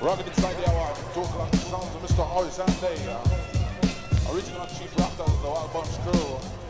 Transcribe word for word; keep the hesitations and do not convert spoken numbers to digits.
Rugged inside the hour, total on the sounds of Mister Horizonte. Uh, original Chief Raptors, the Wild Bunch crew.